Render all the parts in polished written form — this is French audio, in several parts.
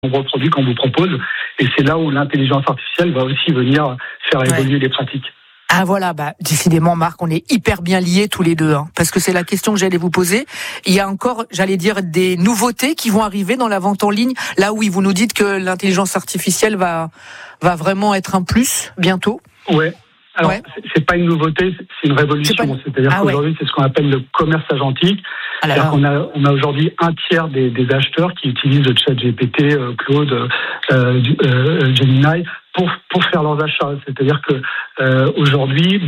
nombreux produits qu'on vous propose. Et c'est là où l'intelligence artificielle va aussi venir faire évoluer les pratiques. Ah voilà, décidément Marc, on est hyper bien liés tous les deux, parce que c'est la question que j'allais vous poser. Il y a encore, j'allais dire, des nouveautés qui vont arriver dans la vente en ligne. Là oui, vous nous dites que l'intelligence artificielle va vraiment être un plus bientôt. Ouais. Alors c'est pas une nouveauté, c'est une révolution. C'est-à-dire qu'aujourd'hui c'est ce qu'on appelle le commerce agentique. C'est-à-dire qu'on a aujourd'hui un tiers des acheteurs qui utilisent le ChatGPT, Claude, Gemini pour faire leurs achats. C'est-à-dire que aujourd'hui,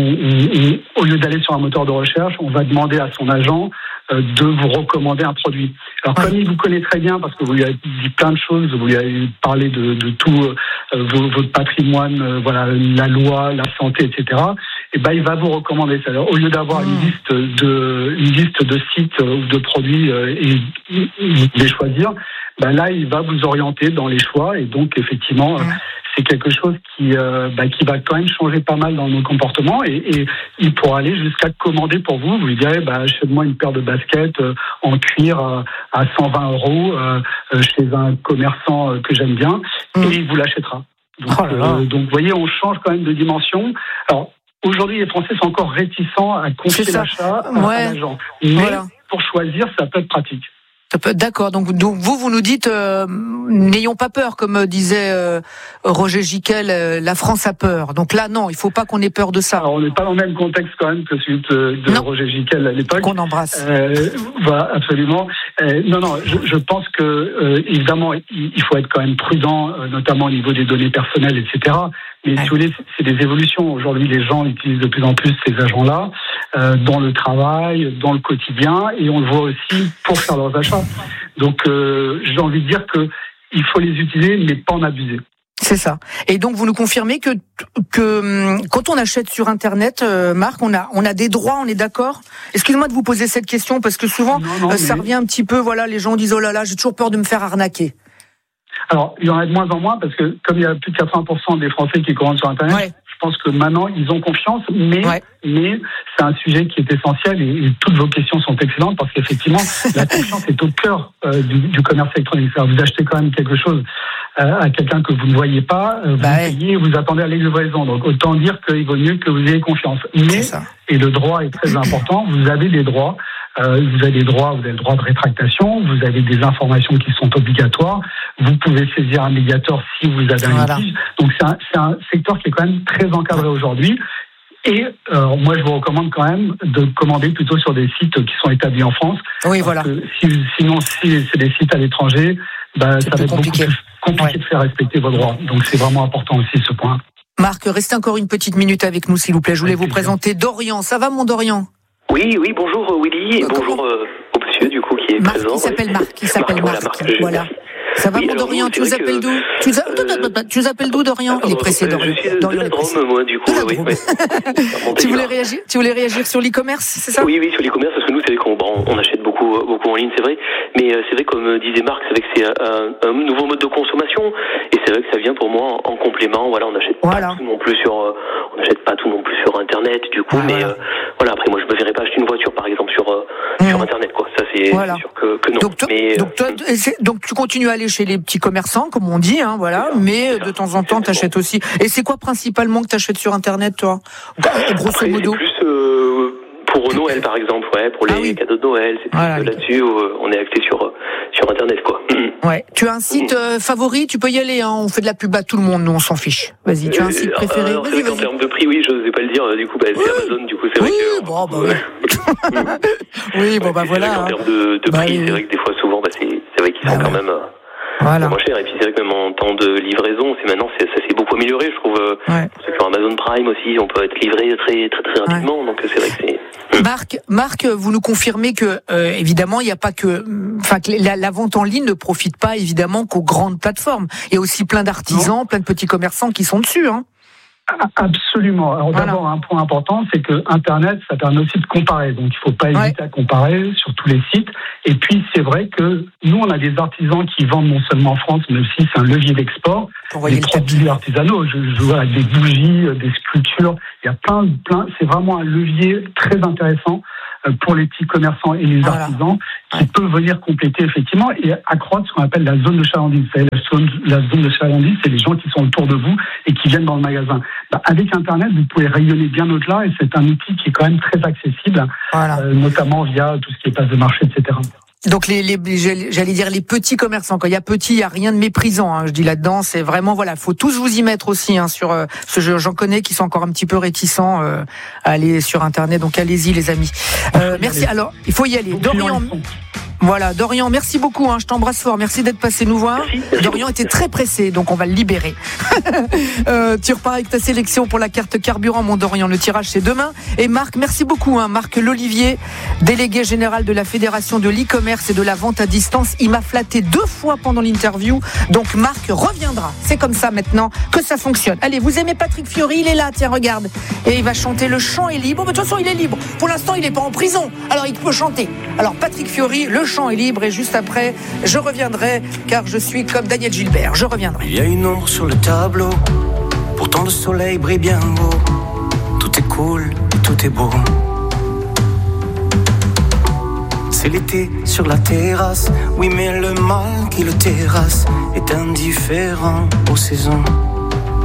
au lieu d'aller sur un moteur de recherche, on va demander à son agent de vous recommander un produit. Alors comme il vous connaît très bien, parce que vous lui avez dit plein de choses, vous lui avez parlé de tout votre patrimoine, la loi, la santé, etc. Et il va vous recommander. C'est-à-dire, au lieu d'avoir une liste de sites ou de produits et les choisir, là il va vous orienter dans les choix. Et donc effectivement, c'est quelque chose qui va quand même changer pas mal dans nos comportements. Et il pourra aller jusqu'à commander pour vous. Vous lui direz, achète-moi une paire de baskets en cuir à 120 € chez un commerçant que j'aime bien, et il vous l'achètera. Donc, vous voyez, on change quand même de dimension. Alors, aujourd'hui, les Français sont encore réticents à confier l'achat à l'agent. Mais pour choisir, ça peut être pratique. D'accord. Donc vous nous dites, n'ayons pas peur, comme disait Roger Giquel, la France a peur. Donc là, non, il faut pas qu'on ait peur de ça. Alors, on n'est pas dans le même contexte quand même que celui de Roger Giquel à l'époque. Qu'on embrasse. Voilà, absolument. Je pense que évidemment, il faut être quand même prudent, notamment au niveau des données personnelles, etc. Mais si vous voulez, c'est des évolutions. Aujourd'hui, les gens utilisent de plus en plus ces agents-là dans le travail, dans le quotidien, et on le voit aussi pour faire leurs achats. Donc, j'ai envie de dire que il faut les utiliser, mais pas en abuser. C'est ça. Et donc, vous nous confirmez que quand on achète sur Internet, Marc, on a des droits, on est d'accord ? Excusez-moi de vous poser cette question, parce que souvent, ça revient un petit peu, les gens disent, oh là là, j'ai toujours peur de me faire arnaquer. Alors, il y en a de moins en moins, parce que comme il y a plus de 80% des Français qui commandent sur Internet, je pense que maintenant, ils ont confiance, mais c'est un sujet qui est essentiel, et toutes vos questions sont excellentes, parce qu'effectivement, la confiance est au cœur du commerce électronique. C'est-à-dire, vous achetez quand même quelque chose à quelqu'un que vous ne voyez pas, vous payez, vous attendez à la livraison. Donc, autant dire qu'il vaut mieux que vous ayez confiance. Mais, et le droit est très important, vous avez des droits. Vous avez le droit de rétractation, vous avez des informations qui sont obligatoires, vous pouvez saisir un médiateur si vous avez un litige. Donc c'est un secteur qui est quand même très encadré aujourd'hui. Et moi, je vous recommande quand même de commander plutôt sur des sites qui sont établis en France. Oui, voilà. Sinon, si c'est des sites à l'étranger, ça va être compliqué. Beaucoup plus compliqué de faire respecter vos droits. Donc c'est vraiment important aussi ce point. Marc, restez encore une petite minute avec nous, s'il vous plaît. Je voulais vous présenter Dorian. Ça va, mon Dorian ? Oui, bonjour Willy, et bonjour au monsieur du coup qui est Marc, présent. Il s'appelle Marc. Voilà. Ça va, mon Dorian, tu nous appelles d'où ? Tu nous appelles d'où, Dorian ? Il est pressé, Dorian. Je suis de la Drôme, moi, du coup. Tu voulais réagir sur l'e-commerce, c'est ça ? Oui, sur l'e-commerce, parce que nous, c'est vrai qu'on achète beaucoup en ligne, c'est vrai. Mais c'est vrai, comme disait Marc, c'est vrai que c'est un nouveau mode de consommation. Et c'est vrai que ça vient pour moi en complément. Voilà, on n'achète pas tout non plus sur Internet, du coup. Mais après, moi, je me verrais pas acheter une voiture, par exemple, sur Internet, quoi. Ça, c'est sûr que non. Donc, tu continues à aller chez les petits commerçants, comme on dit, mais de temps en temps, t'achètes aussi. Et c'est quoi principalement que t'achètes sur Internet, toi ? Grosso modo. Plus pour Noël, par exemple, pour les cadeaux de Noël, c'est plus là-dessus où on est acté sur Internet, quoi. Ouais. Tu as un site favori ? Tu peux y aller, on fait de la pub à tout le monde, nous on s'en fiche. Vas-y, tu as un site préféré ? C'est vrai qu'en termes de prix, je n'osais pas le dire, du coup, c'est Amazon, du coup, c'est vrai que... Oui, voilà. En termes de prix, c'est vrai que des fois, souvent, c'est vrai qu'ils sont quand même... moins cher, et puis c'est vrai que même en temps de livraison, ça s'est beaucoup amélioré, je trouve. Pour ceux qui ont Amazon Prime aussi, on peut être livré très très très rapidement, donc c'est vrai que c'est... Marc, vous nous confirmez que évidemment il n'y a pas que, la vente en ligne ne profite pas évidemment qu'aux grandes plateformes. Il y a aussi plein d'artisans, plein de petits commerçants qui sont dessus, Absolument. Alors d'abord, un point important, c'est que Internet, ça permet aussi de comparer. Donc il ne faut pas hésiter à comparer sur tous les sites. Et puis c'est vrai que nous, on a des artisans qui vendent non seulement en France, mais aussi c'est un levier d'export. Des produits artisanaux, je vois des bougies, des sculptures. Il y a plein. C'est vraiment un levier très intéressant pour les petits commerçants et les artisans qui peut venir compléter effectivement et accroître ce qu'on appelle la zone de chalandise. La zone de chalandise, c'est les gens qui sont autour de vous et qui viennent dans le magasin. Avec Internet, vous pouvez rayonner bien au-delà et c'est un outil qui est quand même très accessible, notamment via tout ce qui est place de marché, etc. Donc j'allais dire les petits commerçants. Quand il y a petit, il y a rien de méprisant. Je dis là-dedans, c'est vraiment faut tous vous y mettre aussi sur ce jeu. J'en connais qui sont encore un petit peu réticents à aller sur Internet. Donc allez-y les amis. Merci. Alors il faut y aller. Dorian, merci beaucoup. Je t'embrasse fort. Merci d'être passé nous voir. Merci. Dorian était très pressé, donc on va le libérer. Tu repars avec ta sélection pour la carte carburant, mon Dorian. Le tirage, c'est demain. Et Marc, merci beaucoup. Marc Lolivier, délégué général de la Fédération de l'e-commerce et de la vente à distance. Il m'a flatté 2 fois pendant l'interview. Donc Marc reviendra. C'est comme ça maintenant que ça fonctionne. Allez, vous aimez Patrick Fiori? Il est là, tiens, regarde. Et il va chanter Le Chant est libre. Mais de toute façon, il est libre. Pour l'instant, il n'est pas en prison. Alors, il peut chanter. Alors, Patrick Fiori, Le Chant est libre, et juste après je reviendrai car je suis comme Daniel Gilbert, je reviendrai. Il y a une ombre sur le tableau, pourtant le soleil brille bien haut. Tout est cool, tout est beau. C'est l'été sur la terrasse, oui mais le mal qui le terrasse est indifférent aux saisons.